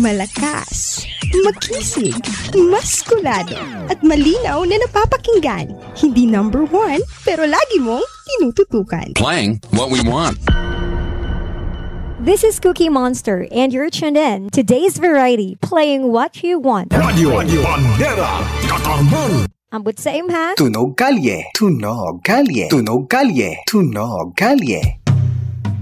malakas, makisig, maskulado, at malinaw na napapakinggan. Hindi number one, pero lagi mong tinututukan. Playing what we want. This is Cookie Monster, and you're tuned in to Today's Variety, playing what you want. Radio Bandera Katarman. Ambot sa imha. Tunog kalye, tunog kalye, tunog kalye, tunog kalye.